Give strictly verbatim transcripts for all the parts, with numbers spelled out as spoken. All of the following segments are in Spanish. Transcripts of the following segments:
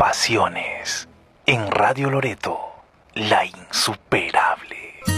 Pasiones en Radio Loreto, la insuperable.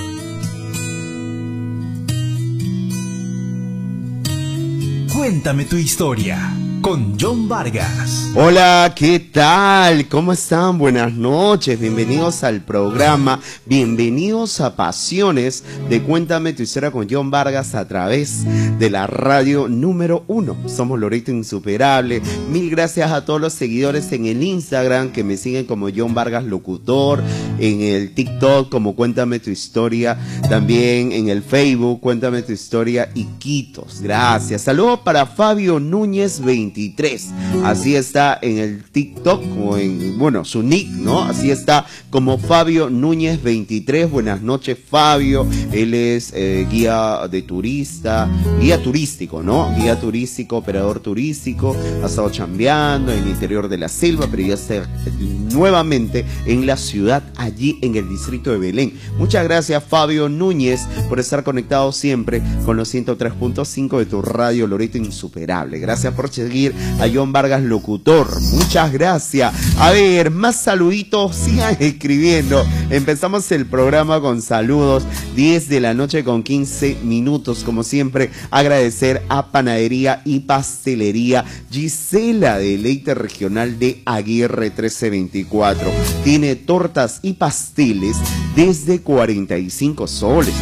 Cuéntame tu historia con John Vargas. Hola, ¿qué tal? ¿Cómo están? Buenas noches, bienvenidos al programa, bienvenidos a Pasiones de Cuéntame tu historia con John Vargas a través de la radio número uno. Somos Loreto Insuperable. Mil gracias a todos los seguidores en el Instagram que me siguen como John Vargas Locutor, en el TikTok como Cuéntame tu historia, también en el Facebook Cuéntame tu historia Iquitos. Gracias. Saludos para Fabio Núñez veintitrés. Así está en el TikTok o en, bueno, su nick, ¿no? Así está como Fabio Núñez veintitrés. Buenas noches, Fabio. Él es eh, guía de turista, guía turístico, ¿no? Guía turístico, operador turístico. Ha estado chambeando en el interior de la selva, pero ya está nuevamente en la ciudad, allí en el distrito de Belén. Muchas gracias, Fabio Núñez, por estar conectado siempre con los ciento tres punto cinco de tu radio Loreto Insuperable. Gracias por seguir a John Vargas Locutor. Muchas gracias. A ver, más saluditos, sigan escribiendo. Empezamos el programa con saludos. diez de la noche con quince minutos. Como siempre, agradecer a Panadería y Pastelería Gisela, Deleite Regional de Aguirre trece veinticuatro. Tiene tortas y pasteles desde cuarenta y cinco soles.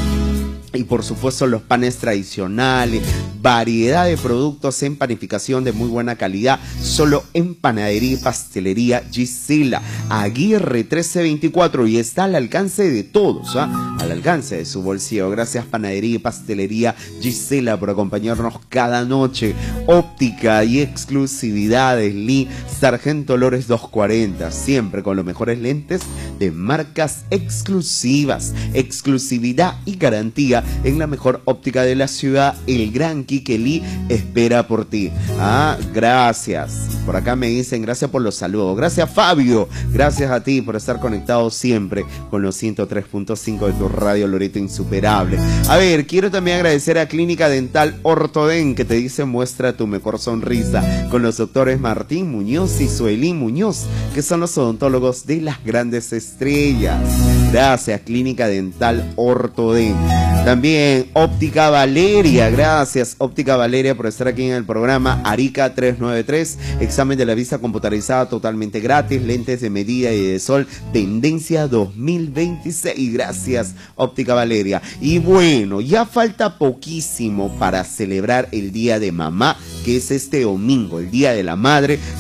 Y por supuesto los panes tradicionales, variedad de productos en panificación de muy buena calidad, solo en Panadería y Pastelería Gisela, Aguirre trece veinticuatro, y está al alcance de todos, ¿ah? Al alcance de su bolsillo. Gracias, Panadería y Pastelería Gisela, por acompañarnos cada noche. Óptica y exclusividades Lee Sargento Lores doscientos cuarenta, siempre con los mejores lentes de marcas exclusivas, exclusividad y garantía en la mejor óptica de la ciudad. El gran Quique Lee espera por ti. Ah, gracias. Por acá me dicen gracias por los saludos. Gracias, Fabio. Gracias a ti por estar conectado siempre con los ciento tres punto cinco de tu radio Loreto Insuperable. A ver, quiero también agradecer a Clínica Dental Ortoden, que te dice muestra tu mejor sonrisa, con los doctores Martín Muñoz y Suelín Muñoz, que son los odontólogos de las grandes estrellas. Gracias, Clínica Dental Ortoden. También Óptica Valeria, gracias Óptica Valeria por estar aquí en el programa. Arica trescientos noventa y tres, examen de la vista computarizada totalmente gratis, lentes de medida y de sol, tendencia dos mil veintiséis. Gracias Óptica Valeria. Y bueno, ya falta poquísimo para celebrar el Día de Mamá, que es este domingo, el Día de la Madre.